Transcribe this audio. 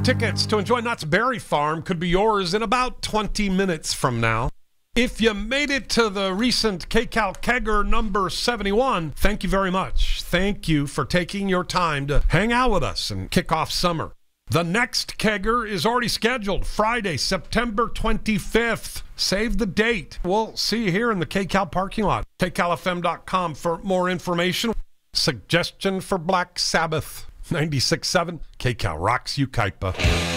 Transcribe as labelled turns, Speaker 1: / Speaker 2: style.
Speaker 1: Tickets to enjoy Knott's Berry Farm could be yours in about 20 minutes from now. If you made it to the recent KCAL Kegger number 71, thank you very much. Thank you for taking your time to hang out with us and kick off summer. The next Kegger is already scheduled, Friday, September 25th. Save the date. We'll see you here in the KCAL parking lot. KCALFM.com for more information. Suggestion for Black Sabbath. 96.7 KCAL rocks Yucaipa.